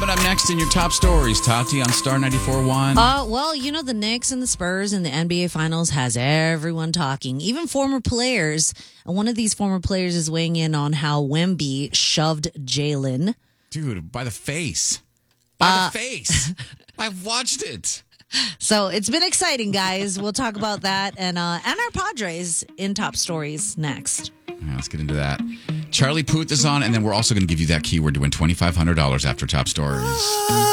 Coming up next in your top stories, Tati on Star 94.1. Well, the Knicks and the Spurs in the NBA Finals has everyone talking, even former players. And one of these former players is weighing in on how Wemby shoved Jalen. Dude, by the face. By the face. I've watched it. So it's been exciting, guys. We'll talk about that and our Padres in top stories next. Yeah, let's get into that. Charlie Puth is on, and then we're also going to give you that keyword to win $2,500 after top stories.